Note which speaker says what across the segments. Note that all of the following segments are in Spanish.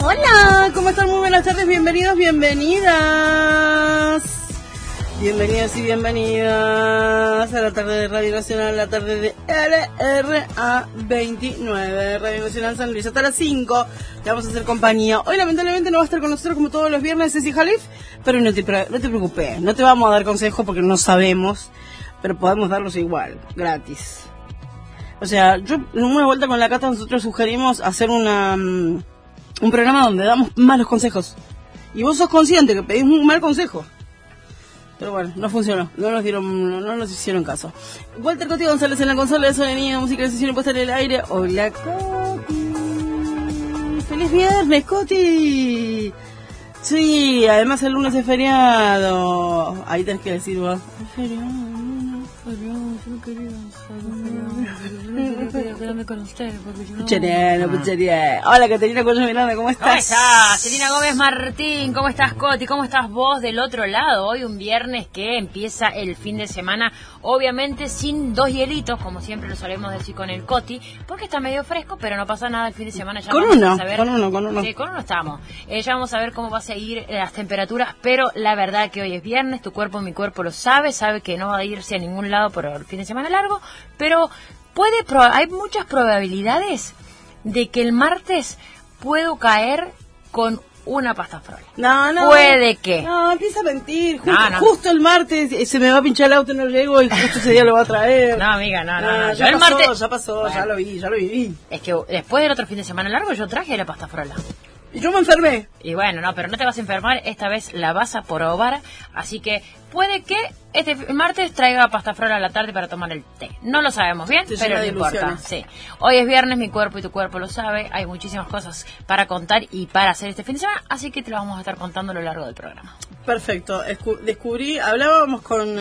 Speaker 1: Hola, ¿cómo están? Muy buenas tardes, bienvenidos, bienvenidas. Bienvenidos y bienvenidas a la tarde de Radio Nacional, la tarde de LRA 29, Radio Nacional San Luis. Hasta las 5 le vamos a hacer compañía. Hoy lamentablemente no va a estar con nosotros como todos los viernes Ceci Jalif, pero no te preocupes, no te vamos a dar consejos porque no sabemos, pero podemos darlos igual, gratis. O sea, yo en una vuelta con la Cata nosotros sugerimos hacer un programa donde damos malos consejos. Y vos sos consciente que pedís un mal consejo. Pero bueno, no funcionó, no nos hicieron caso. Walter Coti González en la consola de sonido, música de sesión puesta en el aire. Hola, Coti. ¡Feliz viernes, Coti! Sí, además el lunes es feriado. Ahí tenés que decir vos. Es feriado, yo no quería quedarme con ustedes porque yo no... Hola, Caterina Cuello Miranda, ¿cómo estás?
Speaker 2: ¿Cómo estás? Celina Gómez Martín, ¿cómo estás, Coti? ¿Cómo estás vos del otro lado? Hoy un viernes que empieza el fin de semana, obviamente sin dos hielitos, como siempre lo solemos decir con el Coti, porque está medio fresco, pero no pasa nada el fin de semana. Ya
Speaker 1: con uno.
Speaker 2: Sí, con uno estamos. Ya vamos a ver cómo va a seguir las temperaturas, pero la verdad que hoy es viernes, tu cuerpo, mi cuerpo lo sabe que no va a irse a ningún lado por el fin de semana largo, pero hay muchas probabilidades de que el martes puedo caer con una pasta frola.
Speaker 1: No.
Speaker 2: Puede que.
Speaker 1: No, empieza a mentir. Justo el martes se me va a pinchar el auto y no llego y justo ese día lo va a traer.
Speaker 2: No, amiga, no.
Speaker 1: Ya pasó, bueno, ya lo viví.
Speaker 2: Es que después del otro fin de semana largo yo traje la pasta frola.
Speaker 1: Y yo me enfermé.
Speaker 2: Y bueno, no, pero no te vas a enfermar, esta vez la vas a probar, así que puede que este martes traiga pasta frola a la tarde para tomar el té. No lo sabemos bien, pero no importa. Sí. Hoy es viernes, mi cuerpo y tu cuerpo lo sabe, hay muchísimas cosas para contar y para hacer este fin de semana, así que te lo vamos a estar contando a lo largo del programa.
Speaker 1: Perfecto, hablábamos con...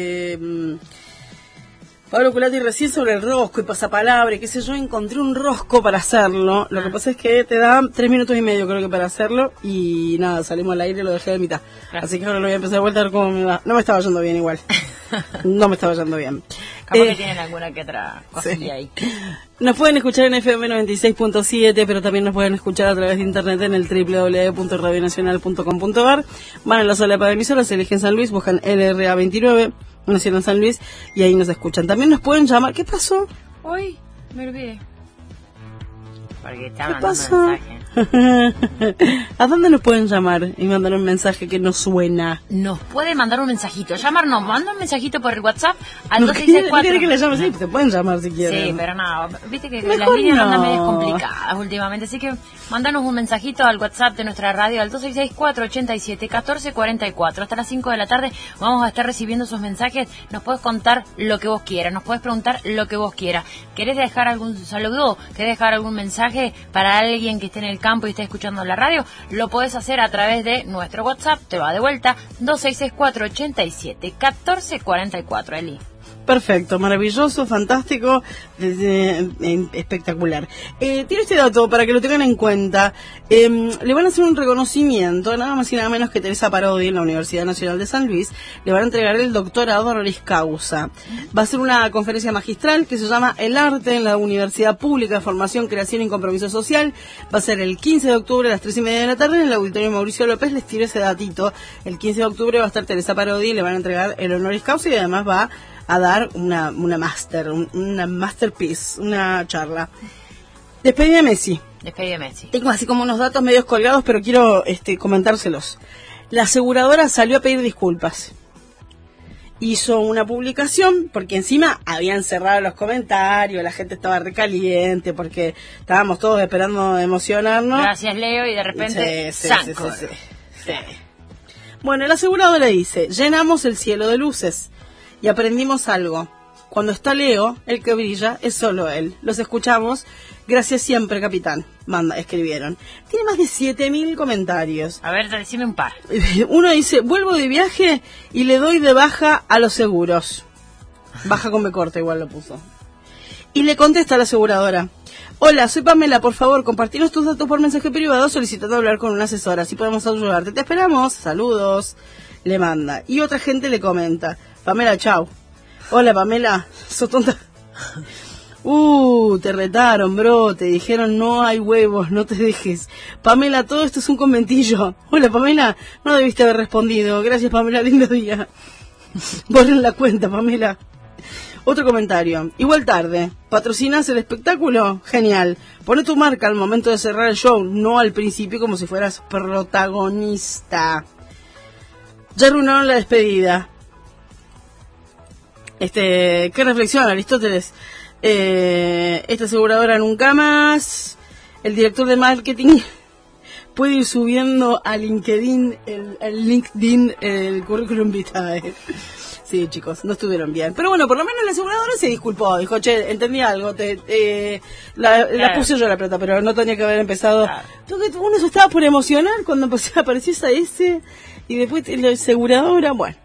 Speaker 1: Pablo Culati recién sobre el rosco y pasapalabra, qué sé yo, encontré un rosco para hacerlo. Lo que pasa es que te da 3 minutos y medio creo que para hacerlo y nada, salimos al aire y lo dejé de mitad. Claro. Así que ahora lo voy a empezar de vuelta a ver cómo me va. No me estaba yendo bien igual. No me estaba yendo bien.
Speaker 2: Capaz que tienen alguna que otra cosilla sí. Ahí.
Speaker 1: Nos pueden escuchar en FM 96.7, pero también nos pueden escuchar a través de internet en el www.radionacional.com.ar. Van a la sala de emisoras, eligen San Luis, buscan LRA 29, Nacional San Luis, y ahí nos escuchan. También nos pueden llamar. ¿Qué pasó?
Speaker 2: Hoy me olvidé. Porque
Speaker 1: ¿Qué pasó? ¿A dónde nos pueden llamar y mandar un mensaje que nos suena?
Speaker 2: Nos pueden mandar un mensajito, llamarnos, manda un mensajito por el WhatsApp al
Speaker 1: no
Speaker 2: 2664.
Speaker 1: No quiere que le llames, sí, te pueden llamar si quieren.
Speaker 2: Sí, pero no, viste que
Speaker 1: mejor
Speaker 2: las líneas
Speaker 1: no.
Speaker 2: andan medio complicadas últimamente, así que mandanos un mensajito al WhatsApp de nuestra radio al 2664-87-1444. Hasta las 5 de la tarde vamos a estar recibiendo esos mensajes, nos puedes contar lo que vos quieras, nos puedes preguntar lo que vos quieras. ¿Querés dejar algún saludo? ¿Querés dejar algún mensaje para alguien que esté en el campo y esté escuchando la radio? Lo podés hacer a través de nuestro WhatsApp, te va de vuelta, 2664-87-1444, Eli.
Speaker 1: Perfecto, maravilloso, fantástico, espectacular. Tiro este dato para que lo tengan en cuenta. Le van a hacer un reconocimiento, nada más y nada menos que Teresa Parodi en la Universidad Nacional de San Luis. Le van a entregar el doctorado honoris causa. Va a ser una conferencia magistral que se llama El arte en la Universidad Pública, Formación, Creación y Compromiso Social. Va a ser el 15 de octubre a las 3:30 de la tarde en el Auditorio Mauricio López. Les tiro ese datito. El 15 de octubre va a estar Teresa Parodi, le van a entregar el honoris causa y además va a dar una masterpiece, una charla. Despedida de Messi. Tengo así como unos datos medios colgados, pero quiero comentárselos. La aseguradora salió a pedir disculpas. Hizo una publicación, porque encima habían cerrado los comentarios, la gente estaba recaliente, porque estábamos todos esperando emocionarnos.
Speaker 2: Gracias, Leo, y de repente...
Speaker 1: Sí. Bueno, la aseguradora dice, llenamos el cielo de luces. Y aprendimos algo. Cuando está Leo, el que brilla es solo él. Los escuchamos. Gracias siempre, capitán. Escribieron. Tiene más de 7.000 comentarios.
Speaker 2: A ver, decime un par.
Speaker 1: Uno dice, vuelvo de viaje y le doy de baja a los seguros. Baja con B corta, igual lo puso. Y le contesta a la aseguradora. Hola, soy Pamela, por favor, compartinos tus datos por mensaje privado solicitando hablar con una asesora. Así podemos ayudarte. Te esperamos. Saludos. Le manda. Y otra gente le comenta. Pamela, chau. Hola, Pamela. ¿Sos tonta? Te retaron, bro, te dijeron no hay huevos, no te dejes. Pamela, todo esto es un conventillo. Hola, Pamela, no debiste haber respondido. Gracias, Pamela, lindo día. Borren la cuenta, Pamela. Otro comentario. Igual tarde. ¿Patrocinas el espectáculo? Genial. Poné tu marca al momento de cerrar el show, no al principio como si fueras protagonista. Ya arruinaron la despedida. ¿Qué reflexión, Aristóteles? Esta aseguradora nunca más. El director de marketing puede ir subiendo a LinkedIn el currículum vitae. Sí, chicos, no estuvieron bien. Pero bueno, por lo menos la aseguradora se disculpó. Dijo, che, entendí algo. La puse yo la plata, pero no tenía que haber empezado. Uno se estaba por emocionar cuando apareció esa S. Y después la aseguradora, bueno.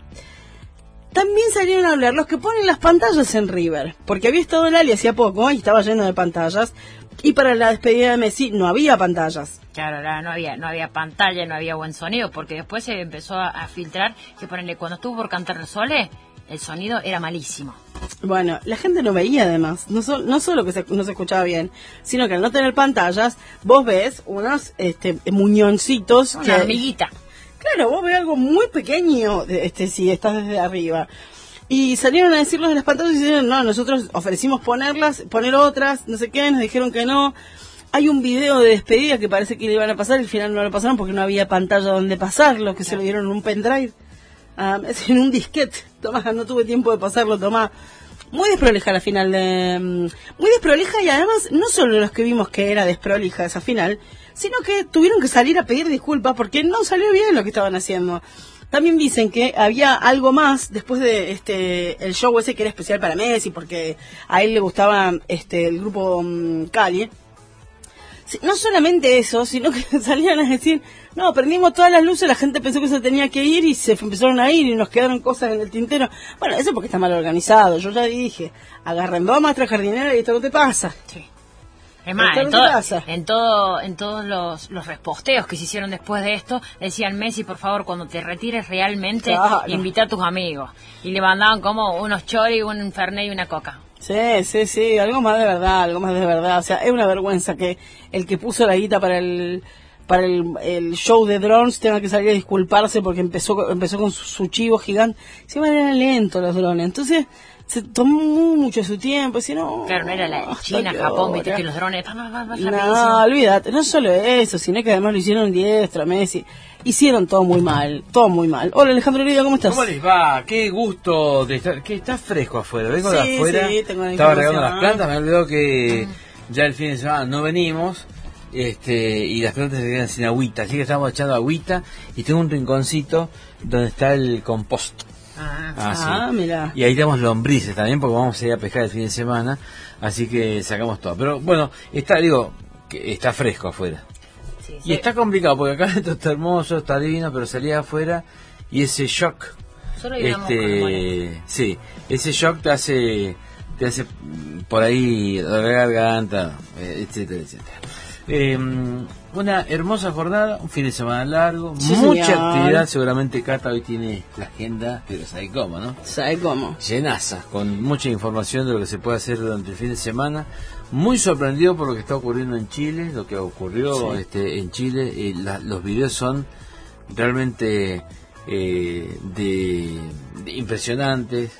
Speaker 1: También salieron a hablar los que ponen las pantallas en River. Porque había estado Lali hacía poco y estaba lleno de pantallas. Y para la despedida de Messi no había pantallas.
Speaker 2: Claro, no había pantalla, no había buen sonido, porque después se empezó a filtrar que ponerle cuando estuvo por cantar Sole, el sonido era malísimo.
Speaker 1: Bueno, la gente no veía además, no solo que no se escuchaba bien, sino que al no tener pantallas, vos ves unos muñoncitos.
Speaker 2: Una hormiguita.
Speaker 1: Claro, vos ves algo muy pequeño si estás desde arriba. Y salieron a decirlos de las pantallas y dijeron, no, nosotros ofrecimos poner otras, no sé qué, nos dijeron que no. Hay un video de despedida que parece que le iban a pasar, al final no lo pasaron porque no había pantalla donde pasarlo, que se lo dieron en un pendrive, en un disquete. Tomá, no tuve tiempo de pasarlo, tomá. Muy desprolija la final muy desprolija, y además no solo los que vimos que era desprolija esa final, sino que tuvieron que salir a pedir disculpas porque no salió bien lo que estaban haciendo. También dicen que había algo más después de el show ese que era especial para Messi, porque a él le gustaba el grupo Cali. No solamente eso, sino que salían a decir, no, prendimos todas las luces, la gente pensó que se tenía que ir y se empezaron a ir y nos quedaron cosas en el tintero. Bueno, eso porque está mal organizado. Yo ya dije, agarren dos maestras jardineras y esto no te pasa.
Speaker 2: Sí. Es más, en todos los reposteos que se hicieron después de esto, decían, Messi, por favor, cuando te retires realmente, invita a tus amigos. Y le mandaban como unos choris, un fernet y una coca.
Speaker 1: Sí, algo más de verdad. O sea, es una vergüenza que el que puso la guita para el show de drones tenga que salir a disculparse porque empezó con su chivo gigante. Se eran lentos los drones, entonces se tomó mucho su tiempo.
Speaker 2: Claro, no era la China, Japón, viste que los drones...
Speaker 1: No, olvídate, no solo eso, sino que además lo hicieron diestro, Messi. Hicieron todo muy mal. Hola, Alejandro Lidia, ¿cómo estás?
Speaker 3: ¿Cómo les va? Qué gusto de estar... Que está fresco afuera, vengo de afuera,
Speaker 1: estaba
Speaker 3: regando las plantas, me olvidó que ya el fin de semana no venimos, y las plantas se quedan sin agüita, así que estamos echando agüita, y tengo un rinconcito donde está el compost. Sí.
Speaker 1: Mira.
Speaker 3: Y ahí tenemos lombrices también, porque vamos a ir a pescar el fin de semana, así que sacamos todo. Pero bueno, que está fresco afuera. Sí. Y está complicado, porque acá adentro está hermoso, está divino, pero salía afuera y ese shock, ese shock te hace por ahí la garganta, etcétera. Una hermosa jornada, un fin de semana largo, mucha actividad. Seguramente Cata hoy tiene la agenda, pero ¿sabe cómo, no?
Speaker 1: ¿Sabe cómo?
Speaker 3: Llenaza, con mucha información de lo que se puede hacer durante el fin de semana. Muy sorprendido por lo que está ocurriendo en Chile, lo que ocurrió en Chile. Los videos son realmente impresionantes.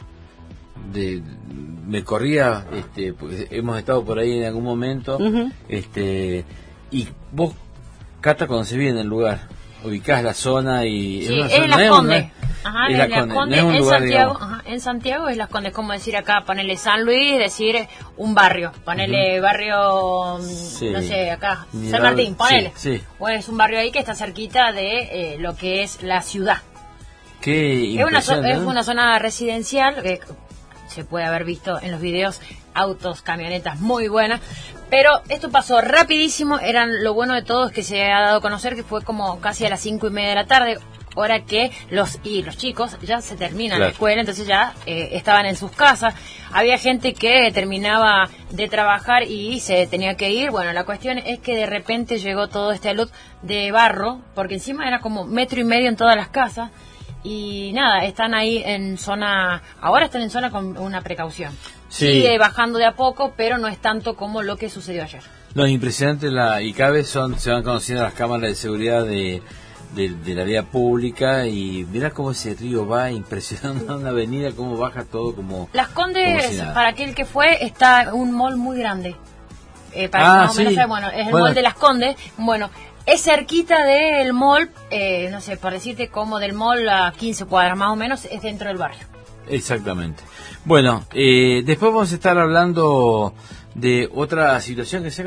Speaker 3: Me corría, porque hemos estado por ahí en algún momento, y vos, Cata, conocés bien el lugar, ubicás la zona y...
Speaker 2: Sí, es Las Condes. Es Las Condes,
Speaker 3: no es un lugar,
Speaker 2: Santiago, en Santiago es Las Condes, como decir acá, ponerle San Luis, decir un barrio, ponerle barrio, no sé, acá, San Martín, ponele.
Speaker 3: Sí.
Speaker 2: Bueno, es un barrio ahí que está cerquita de lo que es la ciudad.
Speaker 3: Qué
Speaker 2: es una zona residencial que se puede haber visto en los videos, autos, camionetas muy buenas, pero esto pasó rapidísimo. Lo bueno de todo es que se ha dado a conocer que fue como casi a las 5:30 de la tarde, hora que los chicos ya se terminan la escuela, entonces ya estaban en sus casas. Había gente que terminaba de trabajar y se tenía que ir. Bueno, la cuestión es que de repente llegó todo este luz de barro, porque encima era como 1,5 metros en todas las casas. Y nada, están ahí ahora están en zona con una precaución. sigue bajando de a poco, pero no es tanto como lo que sucedió ayer.
Speaker 3: Lo impresionante y cada vez se van conociendo las cámaras de seguridad de la vía pública, y mirá cómo ese río va impresionando una avenida, cómo baja todo como...
Speaker 2: Las Condes, si para aquel que fue, está un mall muy grande. Para que más o menos sabe, es el mall de Las Condes. Bueno, es cerquita del mall, no sé, por decirte, como del mall a 15 cuadras más o menos, es dentro del barrio.
Speaker 3: Exactamente. Bueno, después vamos a estar hablando de otra situación que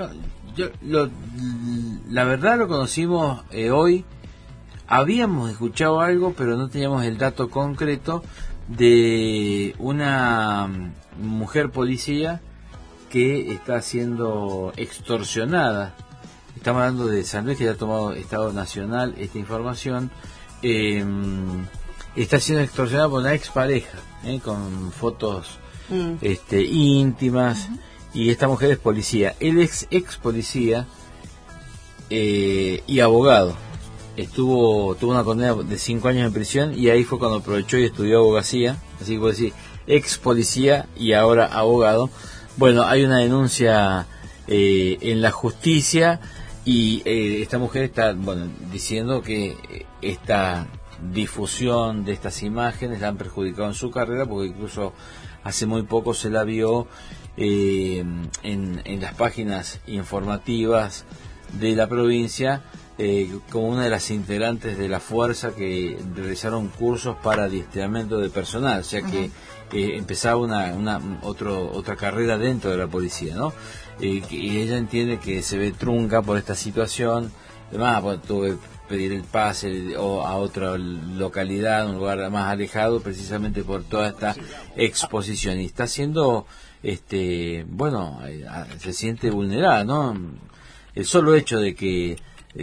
Speaker 3: la verdad lo conocimos hoy. Habíamos escuchado algo, pero no teníamos el dato concreto de una mujer policía que está siendo extorsionada. Estamos hablando de San Luis, que ya ha tomado Estado Nacional esta información. Está siendo extorsionada por una expareja, con fotos íntimas. Y esta mujer es policía. Él es ex policía y abogado. Tuvo una condena de 5 años en prisión, y ahí fue cuando aprovechó y estudió abogacía. Así que puedo decir, ex policía y ahora abogado. Bueno, hay una denuncia en la justicia, y esta mujer está diciendo que esta difusión de estas imágenes la han perjudicado en su carrera, porque incluso hace muy poco se la vio en las páginas informativas de la provincia como una de las integrantes de la fuerza que realizaron cursos para adiestramiento de personal, o sea que empezaba otra carrera dentro de la policía, ¿no? Y ella entiende que se ve trunca por esta situación. Además, tuve que pedir el pase a otra localidad, un lugar más alejado, precisamente por toda esta exposición, y está siendo se siente vulnerada, ¿no? El solo hecho de que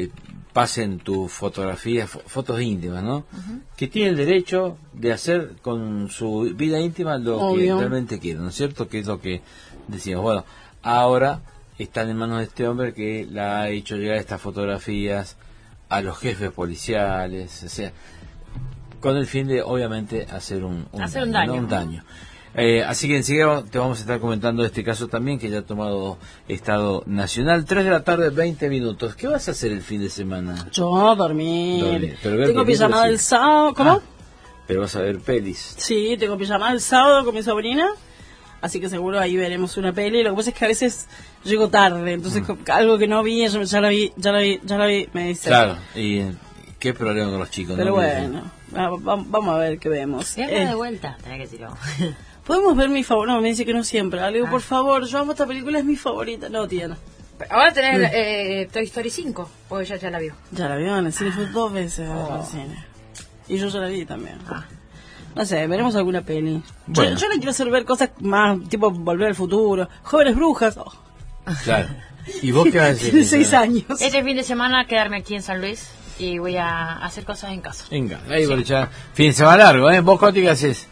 Speaker 3: pasen tus fotografías, fotos íntimas, ¿no? Que tiene el derecho de hacer con su vida íntima lo que realmente quieren, ¿no es cierto? Que es lo que decimos. Bueno, ahora están en manos de este hombre que la ha hecho llegar estas fotografías a los jefes policiales, o sea, con el fin de, obviamente, hacer un daño. Así que enseguida te vamos a estar comentando este caso también, que ya ha tomado Estado Nacional. 3 de la tarde, 20 minutos. ¿Qué vas a hacer el fin de semana?
Speaker 1: Yo dormir. Tengo pijamada el sábado. ¿Cómo?
Speaker 3: Pero vas a ver pelis.
Speaker 1: Sí, tengo pijamada el sábado con mi sobrina, así que seguro ahí veremos una peli. Lo que pasa es que a veces llego tarde, entonces algo que no vi, ya la vi, me dice.
Speaker 3: Claro, y qué problema con los chicos.
Speaker 1: Pero bueno, vamos a ver qué vemos.
Speaker 2: De vuelta, tenés que decirlo.
Speaker 1: ¿Podemos ver mi favorita? No, me dice que no siempre. Le digo, por favor, yo amo esta película, es mi favorita. No, tía, no.
Speaker 2: Ahora tenés Toy Story 5, o ya la vio.
Speaker 1: Ya la vio en el cine, fue 2 veces al cine. Y yo ya la vi también. No sé, veremos alguna peli. Bueno. Yo le quiero hacer ver cosas más, tipo Volver al Futuro, Jóvenes Brujas.
Speaker 3: Claro. ¿Y vos qué vas a decir?
Speaker 1: Tiene 6 años.
Speaker 2: Este fin de semana quedarme aquí en San Luis y voy a hacer cosas en casa.
Speaker 3: Venga, ahí voy a echar. Fin de semana largo, ¿eh? ¿Vos, Coti, qué haces?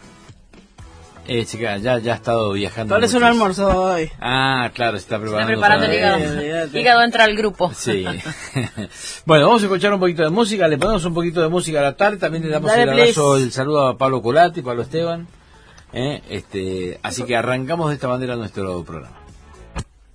Speaker 3: Chica, ya ha estado viajando.
Speaker 1: Por eso un almuerzo hoy.
Speaker 3: Ah, claro, se está preparando.
Speaker 2: Está preparando el hígado. Hígado entra al grupo.
Speaker 3: Sí. Bueno, vamos a escuchar un poquito de música. Le ponemos un poquito de música a la tarde. También le damos el saludo a Pablo Colati, Pablo Esteban. Así que arrancamos de esta manera nuestro programa.